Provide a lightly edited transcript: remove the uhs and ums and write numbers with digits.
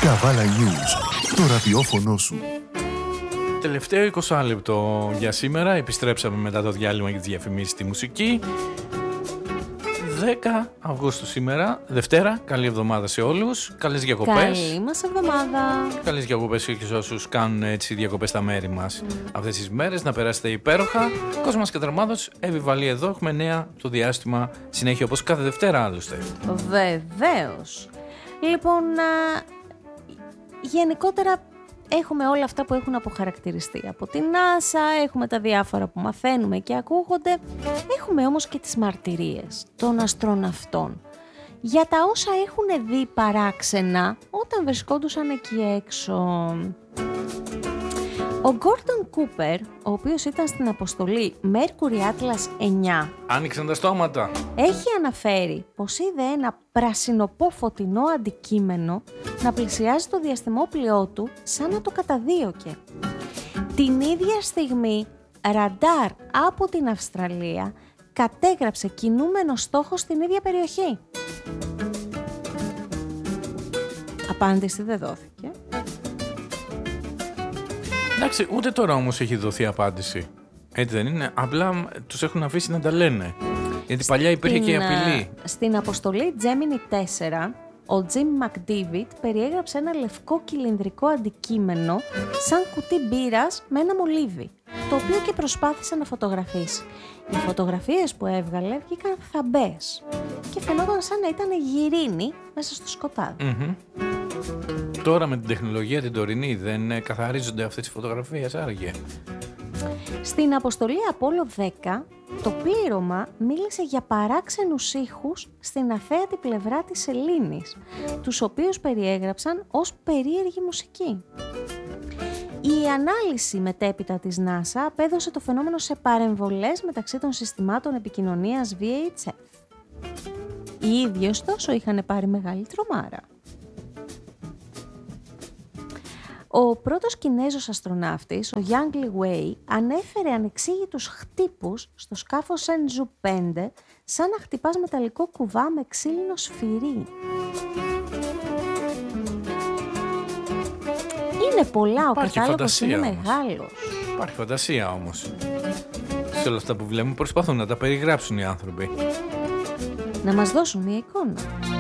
Καβάλα News, το ραδιόφωνο σου. Τελευταίο 20 λεπτό για σήμερα. Επιστρέψαμε μετά το διάλειμμα για τις διαφημίσεις στη μουσική. 10 Αυγούστου σήμερα, Δευτέρα. Καλή εβδομάδα σε όλους. Καλές διακοπές. Καλή μας εβδομάδα. Καλές διακοπές και σε όσους κάνουν έτσι διακοπές στα μέρη μας αυτές τις μέρες. Να περάσετε υπέροχα. Κόσμος και Τραμάδος, Εύη εδώ. Έχουμε νέα το διάστημα συνέχεια όπως κάθε Δευτέρα άλλωστε. Βεβαίως. Λοιπόν, γενικότερα έχουμε όλα αυτά που έχουν αποχαρακτηριστεί από την NASA, έχουμε τα διάφορα που μαθαίνουμε και ακούγονται, έχουμε όμως και τις μαρτυρίες των αστροναυτών για τα όσα έχουν δει παράξενα όταν βρισκόντουσαν εκεί έξω. Ο Γκόρντον Κούπερ, ο οποίος ήταν στην αποστολή Mercury Atlas 9, άνοιξαν τα στόματα. έχει αναφέρει πως είδε ένα πρασινοπό φωτεινό αντικείμενο να πλησιάζει το διαστημόπλοιό του σαν να το καταδίωκε. Την ίδια στιγμή, ραντάρ από την Αυστραλία κατέγραψε κινούμενο στόχο στην ίδια περιοχή. Απάντηση δεν δόθηκε. Εντάξει, ούτε τώρα όμως έχει δοθεί απάντηση. Έτσι δεν είναι? Απλά τους έχουν αφήσει να τα λένε. Γιατί παλιά υπήρχε και η απειλή. Στην αποστολή Gemini 4, ο Jim McDavid περιέγραψε ένα λευκό κυλινδρικό αντικείμενο σαν κουτί μπύρας με ένα μολύβι, το οποίο και προσπάθησε να φωτογραφίσει. Οι φωτογραφίες που έβγαλε βγήκαν θαμπές και φαινόταν σαν να ήταν γυρίνι μέσα στο σκοτάδι. Mm-hmm. Τώρα με την τεχνολογία την τωρινή δεν καθαρίζονται αυτές τις φωτογραφίες άραγε? Στην αποστολή Απόλλω 10, το πλήρωμα μίλησε για παράξενους ήχους στην αθέατη πλευρά της σελήνης, τους οποίους περιέγραψαν ως περίεργη μουσική. Η ανάλυση μετέπειτα της NASA απέδωσε το φαινόμενο σε παρεμβολές μεταξύ των συστημάτων επικοινωνίας VHF. Οι ίδιοι ωστόσο είχαν πάρει μεγάλη τρομάρα. Ο πρώτος Κινέζος αστροναύτης, ο Yang Liwei, ανέφερε ανεξήγητους χτύπους στο σκάφος Shenzhou 5 σαν να χτυπάς μεταλλικό κουβά με ξύλινο σφυρί. Είναι πολλά, ο κατάλογος είναι μεγάλος. Υπάρχει φαντασία όμως. Σε όλα αυτά που βλέπουμε προσπαθούν να τα περιγράψουν οι άνθρωποι. Να μας δώσουν μια εικόνα.